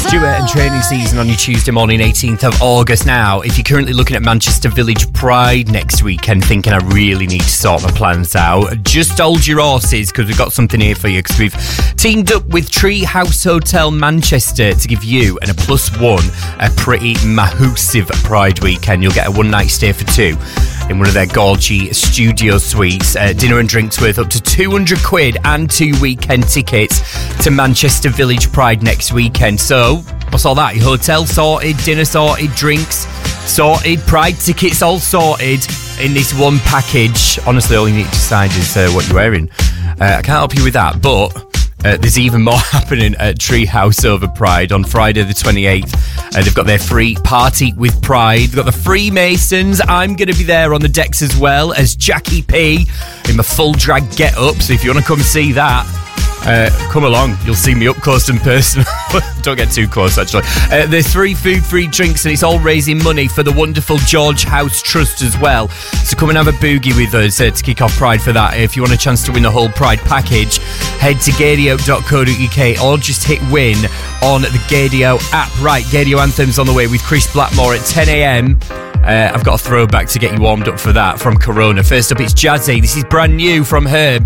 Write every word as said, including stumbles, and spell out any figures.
Stuart and training season on your Tuesday morning, eighteenth of August. Now, if you're currently looking at Manchester Village Pride next weekend, thinking I really need to sort my plans out, just hold your horses because we've got something here for you, because we've teamed up with Tree House Hotel Manchester to give you and a plus one a pretty massive Pride weekend. You'll get a one night stay for two in one of their gorgy studio suites, uh, dinner and drinks worth up to two hundred quid, and two weekend tickets to Manchester Village Pride next weekend. So, what's all that? Your hotel sorted, dinner sorted, drinks sorted, Pride tickets all sorted in this one package. Honestly, all you need to decide is uh, what you're wearing. Uh, I can't help you with that, but Uh, there's even more happening at Tree House over Pride on Friday the twenty-eighth. Uh, they've got their free Party with Pride. They've got the Freemasons. I'm going to be there on the decks as well as Jackie P in my full drag get-up. So if you want to come see that, uh, come along. You'll see me up close and personal. Don't get too close, actually. Uh, there's free food, free drinks, and it's all raising money for the wonderful George House Trust as well. So come and have a boogie with us uh, to kick off Pride for that. If you want a chance to win the whole Pride package, head to gadio dot co dot uk or just hit win on the Gadio app. Right, Gadio Anthems on the way with Chris Blackmore at ten a.m. Uh, I've got a throwback to get you warmed up for that from Corona. First up, it's Jazzy. This is brand new from Herb.